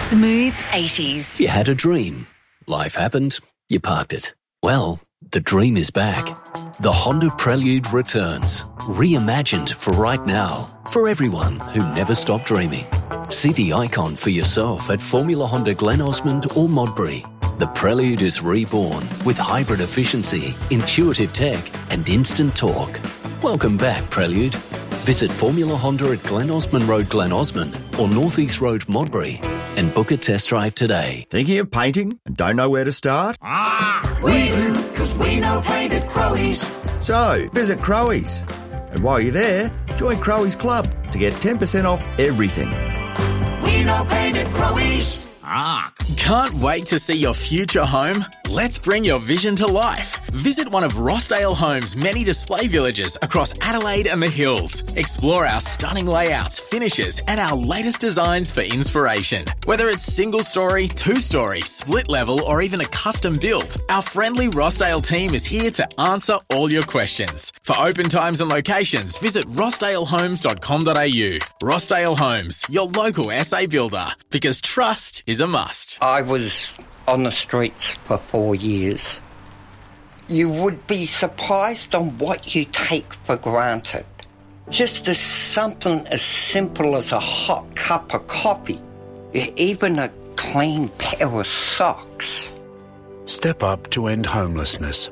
Smooth 80s. You had a dream. Life happened. You parked it. Well, the dream is back. The Honda Prelude returns. Reimagined for right now. For everyone who never stopped dreaming. See the icon for yourself at Formula Honda Glen Osmond or Modbury. The Prelude is reborn with hybrid efficiency, intuitive tech and instant torque. Welcome back, Prelude. Visit Formula Honda at Glen Osmond Road, Glen Osmond or North East Road, Modbury and book a test drive today. Thinking of painting and don't know where to start? We do, because we know paint at Crowe's. So, visit Crowe's. And while you're there, join Crowe's Club to get 10% off everything. We know paint at Crowe's. Can't wait to see your future home? Let's bring your vision to life. Visit one of Rossdale Homes' many display villages across Adelaide and the Hills. Explore our stunning layouts, finishes, and our latest designs for inspiration. Whether it's single-story, two-story, split-level, or even a custom build, our friendly Rossdale team is here to answer all your questions. For open times and locations, visit rossdalehomes.com.au. Rossdale Homes, your local SA builder, because trust is a must. I was on the streets for 4 years. You would be surprised on what you take for granted. Just as something as simple as a hot cup of coffee, even a clean pair of socks. Step up to end homelessness.